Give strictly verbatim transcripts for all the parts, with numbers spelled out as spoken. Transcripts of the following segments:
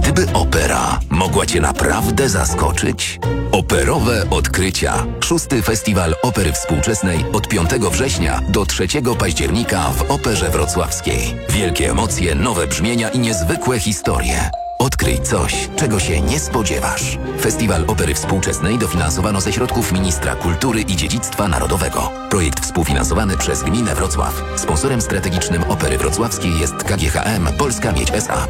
Gdyby opera mogła Cię naprawdę zaskoczyć? Operowe odkrycia. Szósty Festiwal Opery Współczesnej od piątego września do trzeciego października w Operze Wrocławskiej. Wielkie emocje, nowe brzmienia i niezwykłe historie. Odkryj coś, czego się nie spodziewasz. Festiwal Opery Współczesnej dofinansowano ze środków Ministra Kultury i Dziedzictwa Narodowego. Projekt współfinansowany przez Gminę Wrocław. Sponsorem strategicznym Opery Wrocławskiej jest K G H M Polska Miedź S A.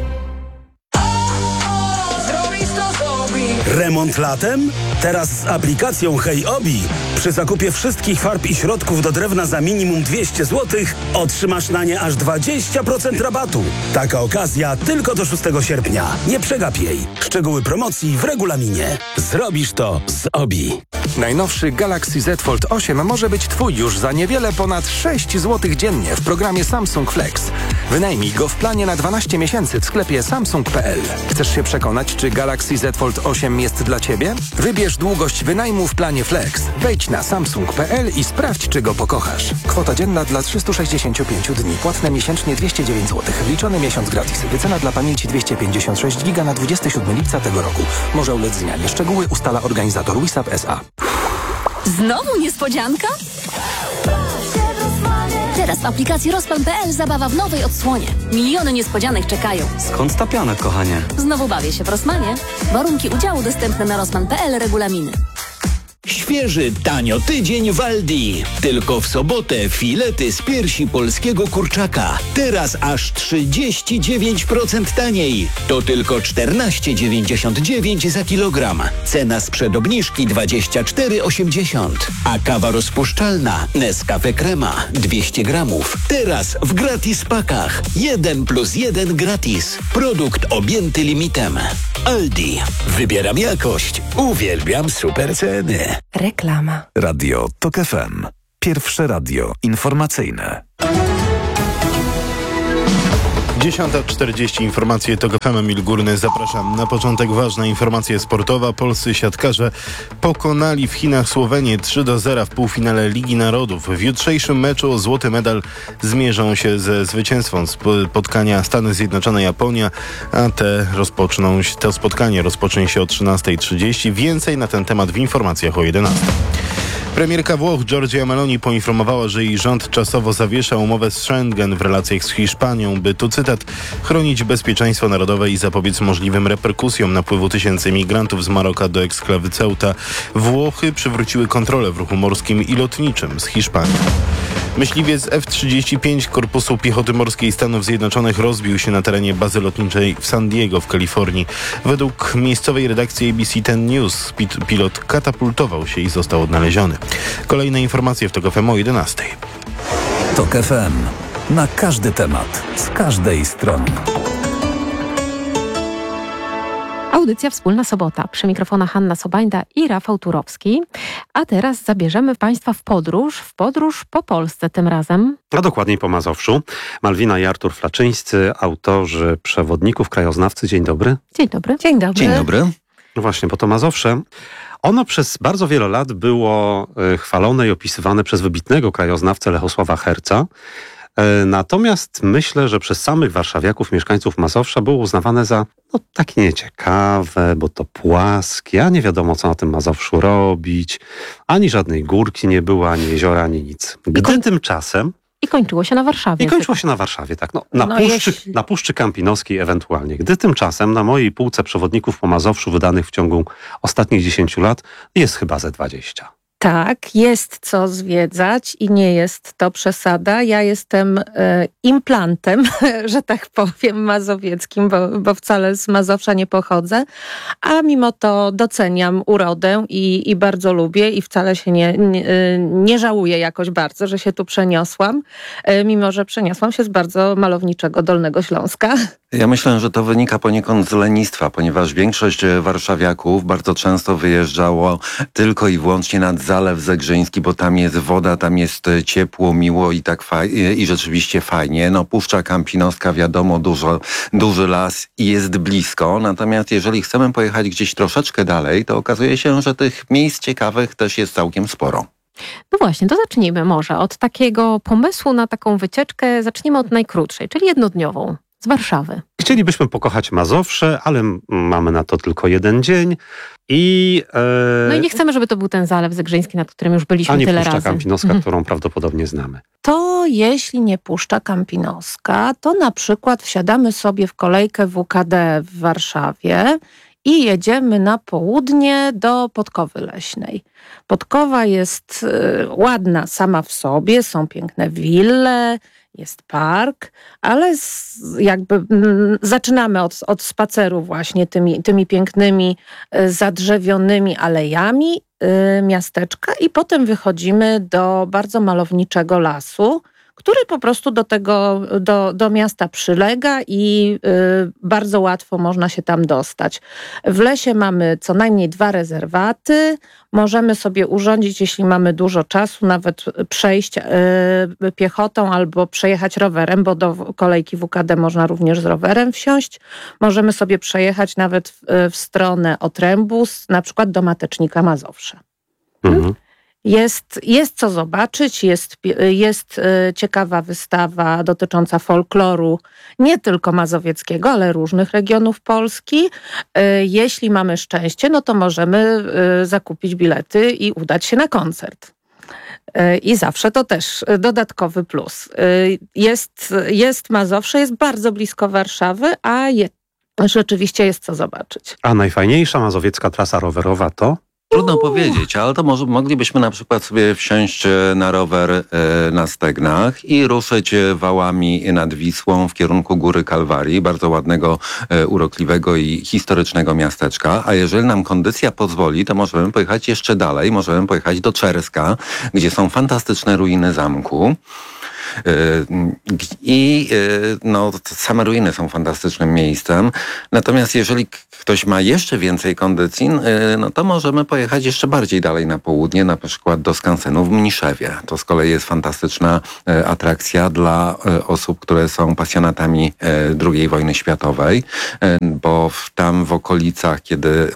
Remont latem? Teraz z aplikacją Hej Obi. Przy zakupie wszystkich farb i środków do drewna za minimum dwieście złotych otrzymasz na nie aż dwadzieścia procent rabatu. Taka okazja tylko do szóstego sierpnia. Nie przegap jej. Szczegóły promocji w regulaminie. Zrobisz to z Obi. Najnowszy Galaxy Z Fold osiem może być Twój już za niewiele ponad sześć złotych dziennie w programie Samsung Flex. Wynajmij go w planie na dwanaście miesięcy w sklepie samsung kropka p l. Chcesz się przekonać, czy Galaxy Z Fold osiem jest dla Ciebie? Wybierz długość wynajmu w planie Flex. Wejdź na samsung kropka p l i sprawdź, czy go pokochasz. Kwota dzienna dla trzystu sześćdziesięciu pięciu dni. Płatne miesięcznie dwieście dziewięć złotych. Wliczony miesiąc gratis. Wycena dla pamięci dwieście pięćdziesiąt sześć giga na dwudziestego siódmego lipca tego roku. Może ulec zmianie. Szczegóły ustala organizator Wisap S A. Znowu niespodzianka? Teraz w aplikacji Rozplan kropka p l zabawa w nowej odsłonie. Miliony niespodzianek czekają. Skąd ta piana, kochanie? Znowu bawię się w Rossmanie. Warunki udziału dostępne na rozplan kropka p l, regulaminy. Świeży, tanio tydzień w Aldi. Tylko w sobotę filety z piersi polskiego kurczaka. Teraz aż trzydzieści dziewięć procent taniej. To tylko czternaście dziewięćdziesiąt dziewięć za kilogram. Cena sprzed obniżki dwadzieścia cztery osiemdziesiąt. A kawa rozpuszczalna Nescafe Crema dwieście gramów. Teraz w gratis pakach. jeden plus jeden gratis. Produkt objęty limitem. Aldi. Wybieram jakość. Uwielbiam super ceny. Reklama. Radio Tok F M. Pierwsze radio informacyjne. dziesiąta czterdzieści, informacje Tok F M, Emil Górny, zapraszam. Na początek ważna informacja sportowa. Polscy siatkarze pokonali w Chinach Słowenię trzy do zera w półfinale Ligi Narodów. W jutrzejszym meczu o złoty medal zmierzą się ze zwycięstwem spotkania Stany Zjednoczone Japonia, a te rozpoczną, to spotkanie rozpocznie się o trzynastej trzydzieści. Więcej na ten temat w informacjach o jedenastej. Premierka Włoch Giorgia Meloni poinformowała, że jej rząd czasowo zawiesza umowę z Schengen w relacjach z Hiszpanią, by, tu cytat, chronić bezpieczeństwo narodowe i zapobiec możliwym reperkusjom napływu tysięcy migrantów z Maroka do eksklawy Ceuta. Włochy przywróciły kontrolę w ruchu morskim i lotniczym z Hiszpanii. Myśliwiec F trzydzieści pięć Korpusu Piechoty Morskiej Stanów Zjednoczonych rozbił się na terenie bazy lotniczej w San Diego w Kalifornii. Według miejscowej redakcji A B C ten News pilot katapultował się i został odnaleziony. Kolejne informacje w Tok F M o jedenastej. Tok F M. Na każdy temat, z każdej strony. Audycja Wspólna Sobota. Przy mikrofonach Hanna Sobańda i Rafał Turowski. A teraz zabierzemy Państwa w podróż, w podróż po Polsce tym razem. A dokładniej po Mazowszu. Malwina i Artur Flaczyńscy, autorzy przewodników, krajoznawcy. Dzień dobry. Dzień dobry. Dzień dobry. Dzień dobry. No właśnie, bo to Mazowsze, ono przez bardzo wiele lat było chwalone i opisywane przez wybitnego krajoznawcę Lechosława Herca. Natomiast myślę, że przez samych warszawiaków, mieszkańców Mazowsza było uznawane za no, takie nieciekawe, bo to płaskie, a nie wiadomo, co na tym Mazowszu robić. Ani żadnej górki nie było, ani jeziora, ani nic. Gdy koń... tymczasem... I kończyło się na Warszawie. I kończyło się na Warszawie, tak. No, na, no Puszczy, jeśli... na Puszczy Kampinoskiej ewentualnie. Gdy tymczasem na mojej półce przewodników po Mazowszu wydanych w ciągu ostatnich dziesięciu lat jest chyba ze dwadzieścia. Tak, jest co zwiedzać i nie jest to przesada. Ja jestem e, implantem, że tak powiem, mazowieckim, bo, bo wcale z Mazowsza nie pochodzę, a mimo to doceniam urodę i, i bardzo lubię i wcale się nie, nie, nie żałuję jakoś bardzo, że się tu przeniosłam, e, mimo że przeniosłam się z bardzo malowniczego Dolnego Śląska. Ja myślę, że to wynika poniekąd z lenistwa, ponieważ większość warszawiaków bardzo często wyjeżdżało tylko i wyłącznie nad Zalew Zegrzyński, bo tam jest woda, tam jest ciepło, miło i tak fajnie, i rzeczywiście fajnie. No Puszcza Kampinoska, wiadomo, dużo, duży las i jest blisko. Natomiast jeżeli chcemy pojechać gdzieś troszeczkę dalej, to okazuje się, że tych miejsc ciekawych też jest całkiem sporo. No właśnie, to zacznijmy może od takiego pomysłu na taką wycieczkę. Zacznijmy od najkrótszej, czyli jednodniową. Z Warszawy. Chcielibyśmy pokochać Mazowsze, ale m- mamy na to tylko jeden dzień. I, e, No i nie chcemy, żeby to był ten Zalew Zegrzyński, nad którym już byliśmy a nie tyle Puszcza razy. Kampinoska, Mhm. którą prawdopodobnie znamy. To jeśli nie Puszcza Kampinoska, to na przykład wsiadamy sobie w kolejkę W K D w Warszawie i jedziemy na południe do Podkowy Leśnej. Podkowa jest y, ładna sama w sobie, są piękne wille, jest park, ale z, jakby mm, zaczynamy od, od spaceru właśnie tymi, tymi pięknymi, y, zadrzewionymi alejami y, miasteczka i potem wychodzimy do bardzo malowniczego lasu, który po prostu do tego, do, do miasta przylega i y, bardzo łatwo można się tam dostać. W lesie mamy co najmniej dwa rezerwaty. Możemy sobie urządzić, jeśli mamy dużo czasu, nawet przejść y, piechotą albo przejechać rowerem, bo do kolejki W K D można również z rowerem wsiąść. Możemy sobie przejechać nawet w, w stronę Otrębus, na przykład do Matecznika Mazowsze. Mhm. Jest, jest co zobaczyć, jest, jest ciekawa wystawa dotycząca folkloru nie tylko mazowieckiego, ale różnych regionów Polski. Jeśli mamy szczęście, no to możemy zakupić bilety i udać się na koncert. I zawsze to też dodatkowy plus. Jest, jest Mazowsze, jest bardzo blisko Warszawy, a je, rzeczywiście jest co zobaczyć. A najfajniejsza mazowiecka trasa rowerowa to? Trudno powiedzieć, ale to może moglibyśmy na przykład sobie wsiąść na rower e, na stegnach i ruszyć wałami nad Wisłą w kierunku Góry Kalwarii, bardzo ładnego, e, urokliwego i historycznego miasteczka. A jeżeli nam kondycja pozwoli, to możemy pojechać jeszcze dalej, możemy pojechać do Czerska, gdzie są fantastyczne ruiny zamku. I no, same ruiny są fantastycznym miejscem. Natomiast jeżeli ktoś ma jeszcze więcej kondycji, no to możemy pojechać jeszcze bardziej dalej na południe, na przykład do skansenu w Mniszewie. To z kolei jest fantastyczna atrakcja dla osób, które są pasjonatami drugiej wojny światowej, bo tam w okolicach, kiedy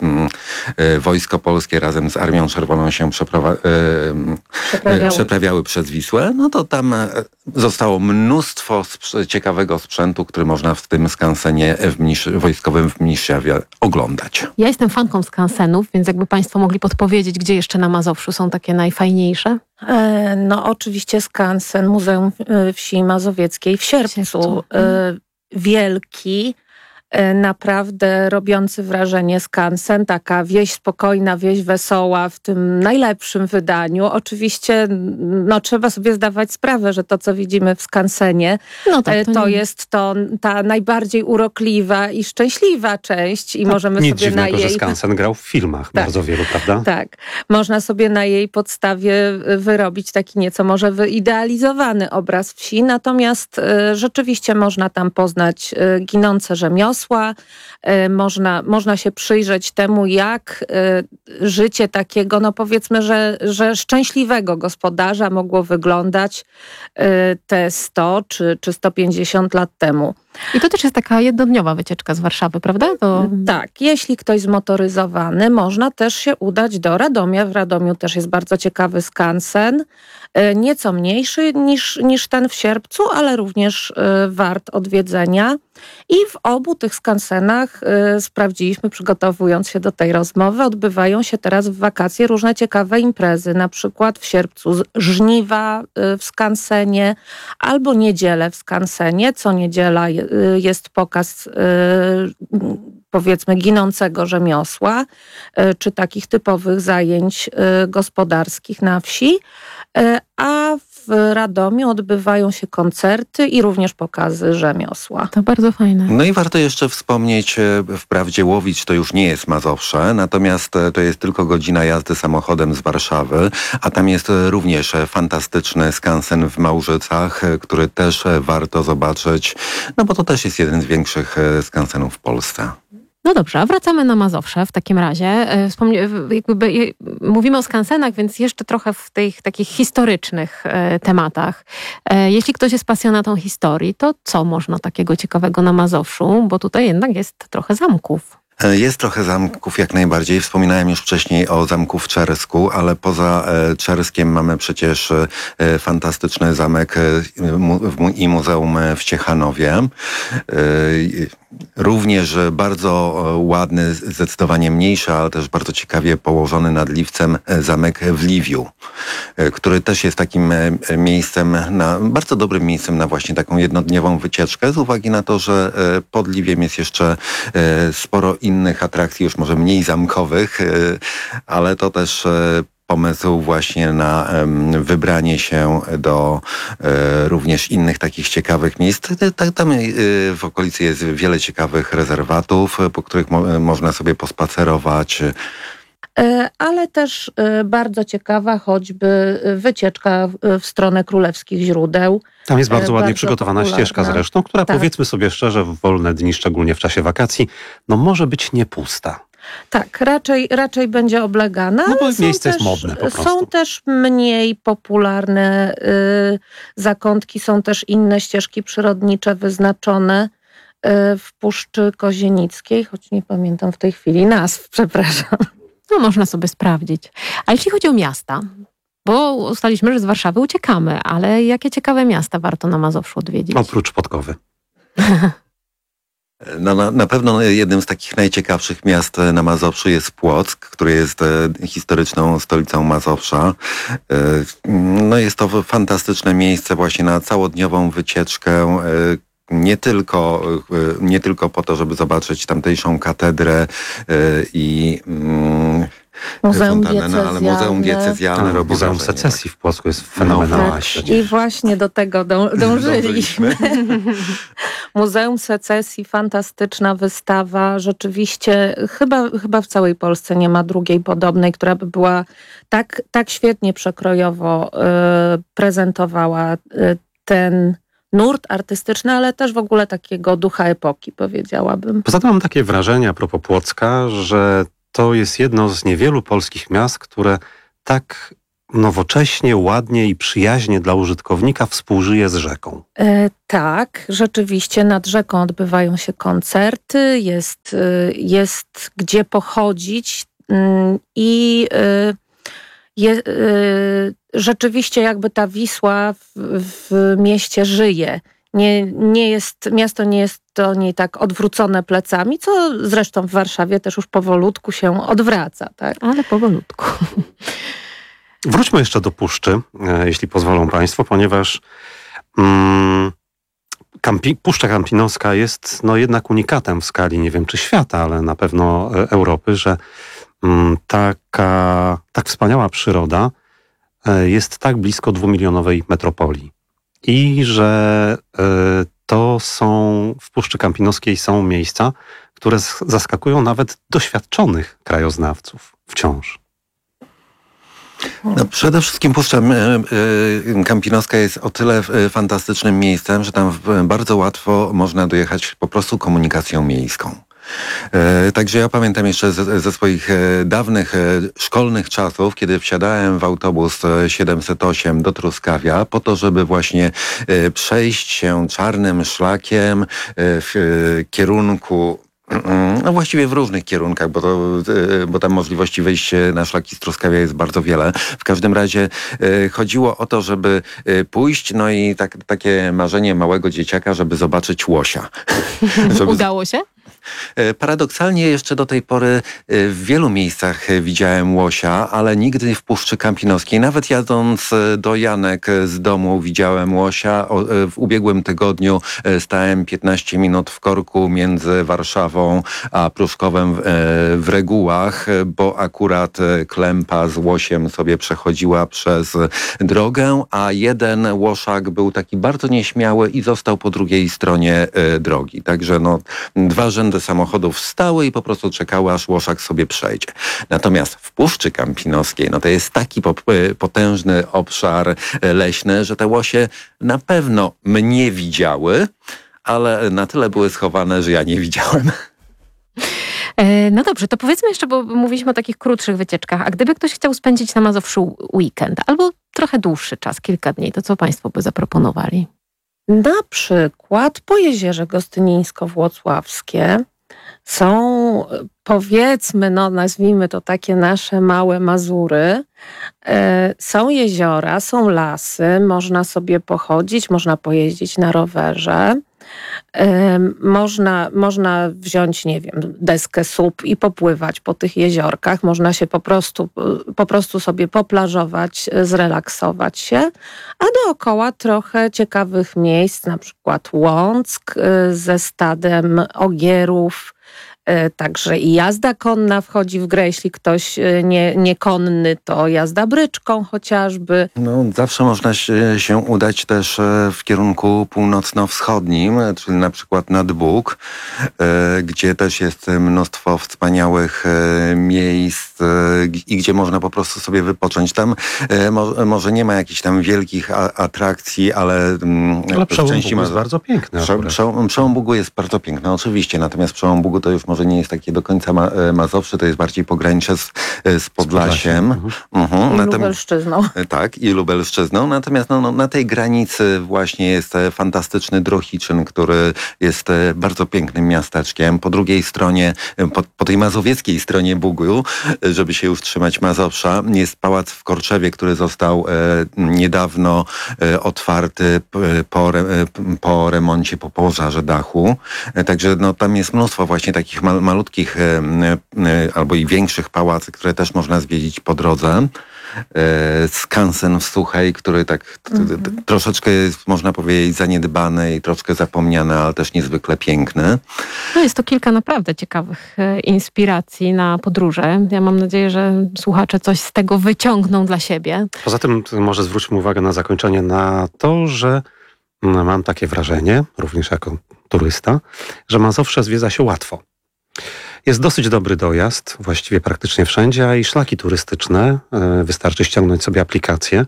Wojsko Polskie razem z Armią Czerwoną się przeprawa- Przeprawiały. przeprawiały przez Wisłę, no to tam zostało mnóstwo sprz- ciekawego sprzętu, który można w tym skansenie w Mnisz- wojskowym w Mniszewie oglądać. Ja jestem fanką skansenów, więc jakby Państwo mogli podpowiedzieć, gdzie jeszcze na Mazowszu są takie najfajniejsze? E, No oczywiście skansen Muzeum e, Wsi Mazowieckiej w Sierpcu. Sierpcu. E, Wielki, e, naprawdę robiący wrażenie skansen, taka wieś spokojna, wieś wesoła w tym najlepszym wydaniu. Oczywiście no, trzeba sobie zdawać sprawę, że to, co widzimy w skansenie, No tak, e, to to nie- jest to ta najbardziej urokliwa i szczęśliwa część i możemy Nic sobie na dziwnego, jej... że Skansen grał w filmach Tak. bardzo wielu, prawda? Tak, można sobie na jej podstawie wyrobić taki nieco może wyidealizowany obraz wsi, natomiast y, rzeczywiście można tam poznać y, ginące rzemiosła, y, można, można się przyjrzeć temu, jak y, życie takiego, no powiedzmy, że, że szczęśliwego gospodarza mogło wyglądać y, te sto czy, czy sto pięćdziesiąt lat temu. I to też jest taka jednodniowa wycieczka z Warszawy, prawda? To... Tak, jeśli ktoś zmotoryzowany, można też się udać do Radomia. W Radomiu też jest bardzo ciekawy skansen, e, nieco mniejszy niż, niż ten w Sierpcu, ale również e, wart odwiedzenia. I w obu tych skansenach, e, sprawdziliśmy przygotowując się do tej rozmowy, odbywają się teraz w wakacje różne ciekawe imprezy, na przykład w Sierpcu z- żniwa e, w skansenie albo niedzielę w skansenie. Co niedziela je- jest pokaz y, powiedzmy ginącego rzemiosła, y, czy takich typowych zajęć y, gospodarskich na wsi, y, a w Radomiu odbywają się koncerty i również pokazy rzemiosła. To bardzo fajne. No i warto jeszcze wspomnieć, e, wprawdzie Łowicz to już nie jest Mazowsze, natomiast e, to jest tylko godzina jazdy samochodem z Warszawy, a tam jest e, również e, fantastyczny skansen w Małżycach, e, który też e, warto zobaczyć, no bo to też jest jeden z większych e, skansenów w Polsce. No dobrze, a wracamy na Mazowsze w takim razie. E, Wspomnie, w- jakby, e, mówimy o skansenach, więc jeszcze trochę w tych takich historycznych e, tematach. E, jeśli ktoś jest pasjonatą historii, to co można takiego ciekawego na Mazowszu? Bo tutaj jednak jest trochę zamków. Jest trochę zamków jak najbardziej. Wspominałem już wcześniej o zamku w Czersku, ale poza Czerskiem mamy przecież fantastyczny zamek i muzeum w Ciechanowie. Również bardzo ładny, zdecydowanie mniejszy, ale też bardzo ciekawie położony nad Liwcem zamek w Liwiu, który też jest takim miejscem, na, bardzo dobrym miejscem na właśnie taką jednodniową wycieczkę, z uwagi na to, że pod Liwiem jest jeszcze sporo innych atrakcji, już może mniej zamkowych, ale to też pomysł właśnie na um, wybranie się do e, również innych takich ciekawych miejsc. Tam e, w okolicy jest wiele ciekawych rezerwatów, po których mo- można sobie pospacerować. Ale też bardzo ciekawa choćby wycieczka w stronę Królewskich Źródeł. Tam jest bardzo ładnie bardzo przygotowana popularna ścieżka zresztą, która tak. powiedzmy sobie szczerze, w wolne dni, szczególnie w czasie wakacji, no może być nie pusta. Tak, raczej, raczej będzie oblegana. No bo ale miejsce jest też, modne po prostu. Są też mniej popularne y, zakątki, są też inne ścieżki przyrodnicze wyznaczone y, w Puszczy Kozienickiej, choć nie pamiętam w tej chwili nazw, przepraszam. No można sobie sprawdzić. A jeśli chodzi o miasta, bo ustaliliśmy, że z Warszawy uciekamy, ale jakie ciekawe miasta warto na Mazowszu odwiedzić? Oprócz Podkowy. No, na, na pewno jednym z takich najciekawszych miast na Mazowszu jest Płock, który jest e, historyczną stolicą Mazowsza. E, no jest to fantastyczne miejsce właśnie na całodniową wycieczkę. E, Nie tylko, nie tylko po to, żeby zobaczyć tamtejszą katedrę i mm, Muzeum fontannę, no, ale Muzeum Diecezjalne robi Muzeum wrażenie. Secesji w Płocku jest fenomenalne. No, tak. I właśnie do tego dą, dążyliśmy. Muzeum Secesji, fantastyczna wystawa. Rzeczywiście chyba, chyba w całej Polsce nie ma drugiej podobnej, która by była tak, tak świetnie przekrojowo y, prezentowała y, ten nurt artystyczny, ale też w ogóle takiego ducha epoki, powiedziałabym. Poza tym mam takie wrażenie a propos Płocka, że to jest jedno z niewielu polskich miast, które tak nowocześnie, ładnie i przyjaźnie dla użytkownika współżyje z rzeką. E, tak, rzeczywiście nad rzeką odbywają się koncerty, jest, jest gdzie pochodzić i je, rzeczywiście jakby ta Wisła w, w mieście żyje. Nie, nie jest, miasto nie jest do niej tak odwrócone plecami, co zresztą w Warszawie też już powolutku się odwraca. Tak? Ale powolutku. Wróćmy jeszcze do Puszczy, jeśli pozwolą Państwo, ponieważ mm, Kampi, Puszcza Kampinoska jest no, jednak unikatem w skali, nie wiem czy świata, ale na pewno Europy, że mm, taka tak wspaniała przyroda jest tak blisko dwumilionowej metropolii. I że y, to są, w Puszczy Kampinoskiej są miejsca, które zaskakują nawet doświadczonych krajoznawców wciąż. No, przede wszystkim Puszcza Kampinoska jest o tyle fantastycznym miejscem, że tam bardzo łatwo można dojechać po prostu komunikacją miejską. Także ja pamiętam jeszcze ze, ze swoich dawnych szkolnych czasów, kiedy wsiadałem w autobus siedemset osiem do Truskawia po to, żeby właśnie przejść się czarnym szlakiem w kierunku, no właściwie w różnych kierunkach, bo, to, bo tam możliwości wejścia na szlaki z Truskawia jest bardzo wiele. W każdym razie chodziło o to, żeby pójść, no i tak, takie marzenie małego dzieciaka, żeby zobaczyć łosia. żeby... Udało się? Paradoksalnie jeszcze do tej pory w wielu miejscach widziałem łosia, ale nigdy w Puszczy Kampinoskiej. Nawet jadąc do Janek z domu widziałem łosia. W ubiegłym tygodniu stałem piętnaście minut w korku między Warszawą a Pruszkowem w Regułach, bo akurat klępa z łosiem sobie przechodziła przez drogę, a jeden łoszak był taki bardzo nieśmiały i został po drugiej stronie drogi. Także no, dwa rzędy samochodów stały i po prostu czekały, aż łoszak sobie przejdzie. Natomiast w Puszczy Kampinoskiej, no to jest taki potężny obszar leśny, że te łosie na pewno mnie widziały, ale na tyle były schowane, że ja nie widziałem. No dobrze, to powiedzmy jeszcze, bo mówiliśmy o takich krótszych wycieczkach, a gdyby ktoś chciał spędzić na Mazowszu weekend albo trochę dłuższy czas, kilka dni, to co Państwo by zaproponowali? Na przykład po Jeziorze Gostynińsko-Włocławskie są są, powiedzmy, no nazwijmy to takie nasze małe Mazury. E, są jeziora, są lasy, można sobie pochodzić, można pojeździć na rowerze. E, można, można wziąć, nie wiem, deskę S U P i popływać po tych jeziorkach. Można się po prostu, po prostu sobie poplażować, zrelaksować się. A dookoła trochę ciekawych miejsc, na przykład Łąck e, ze stadem ogierów. Także i jazda konna wchodzi w grę, jeśli ktoś nie, nie konny, to jazda bryczką chociażby. No, zawsze można się, się udać też w kierunku północno-wschodnim, czyli na przykład nad Bóg, gdzie też jest mnóstwo wspaniałych miejsc i gdzie można po prostu sobie wypocząć. Tam może nie ma jakichś tam wielkich atrakcji, ale... Ale przełom Bugu jest bardzo piękny. Przełom, przełom Bugu jest bardzo piękny, oczywiście, natomiast przełom Bugu to już może nie jest takie do końca ma, Mazowsze, to jest bardziej pogranicze z, z Podlasiem. Mhm. Mhm. I Natom- Lubelszczyzną. Tak, i Lubelszczyzną. Natomiast no, no, na tej granicy właśnie jest fantastyczny Drohiczyn, który jest bardzo pięknym miasteczkiem. Po drugiej stronie, po, po tej mazowieckiej stronie Bugu, żeby się już trzymać Mazowsza, jest pałac w Korczewie, który został e, niedawno e, otwarty p, po, re, po remoncie, po pożarze dachu. E, także no, tam jest mnóstwo właśnie takich mal, malutkich e, e, albo i większych pałacy, które też można zwiedzić po drodze. E, skansen w Suchej, który tak t, t, t, troszeczkę jest, można powiedzieć, zaniedbany i troszkę zapomniany, ale też niezwykle piękny. No jest to kilka naprawdę ciekawych e, inspiracji na podróże. Ja mam nadzieję, że słuchacze coś z tego wyciągną dla siebie. Poza tym może zwróćmy uwagę na zakończenie na to, że no, mam takie wrażenie, również jako turysta, że Mazowsze zwiedza się łatwo. Jest dosyć dobry dojazd, właściwie praktycznie wszędzie, a i szlaki turystyczne, wystarczy ściągnąć sobie aplikację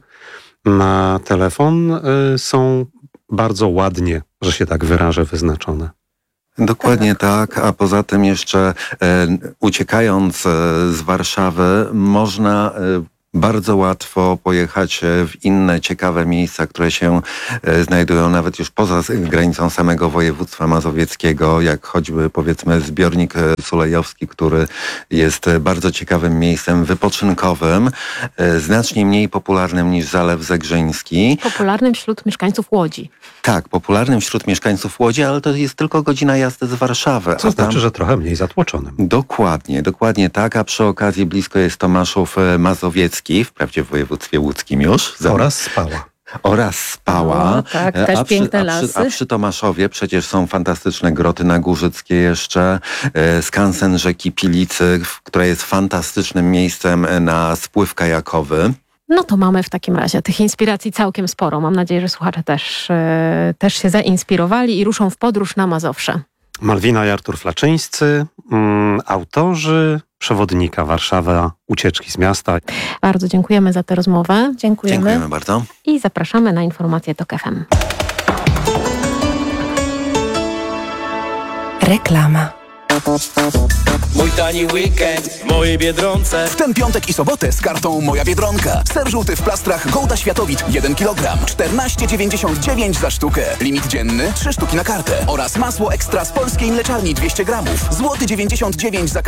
na telefon, są bardzo ładnie, że się tak wyrażę, wyznaczone. Dokładnie tak, a poza tym jeszcze e, uciekając e, z Warszawy można e, bardzo łatwo pojechać w inne ciekawe miejsca, które się e, znajdują nawet już poza granicą samego województwa mazowieckiego, jak choćby powiedzmy zbiornik Sulejowski, który jest bardzo ciekawym miejscem wypoczynkowym, e, znacznie mniej popularnym niż Zalew Zegrzyński. Popularnym wśród mieszkańców Łodzi. Tak, popularnym wśród mieszkańców Łodzi, ale to jest tylko godzina jazdy z Warszawy. Co a znaczy, tam... że trochę mniej zatłoczonym. Dokładnie, dokładnie tak, a przy okazji blisko jest Tomaszów Mazowiecki, wprawdzie w województwie łódzkim już. Oraz Spała. Oraz Spała. O, tak, też a, przy, piękne a, lasy. przy, a przy Tomaszowie przecież są fantastyczne groty nagórzyckie jeszcze, e, skansen rzeki Pilicy, która jest fantastycznym miejscem na spływ kajakowy. No to mamy w takim razie tych inspiracji całkiem sporo. Mam nadzieję, że słuchacze też, yy, też się zainspirowali i ruszą w podróż na Mazowsze. Malwina i Artur Flaczyńscy, mm, autorzy przewodnika Warszawa, ucieczki z miasta. Bardzo dziękujemy za tę rozmowę. Dziękujemy. Dziękujemy bardzo. I zapraszamy na informacje TOK F M. Reklama. Mój tani weekend w mojej Biedronce. W ten piątek i sobotę z kartą Moja Biedronka. Ser żółty w plastrach Gouda Światowit jeden kilogram. czternaście dziewięćdziesiąt dziewięć za sztukę. Limit dzienny trzy sztuki na kartę. Oraz masło ekstra z polskiej mleczarni dwieście gramów. Złoty dziewięćdziesiąt dziewięć za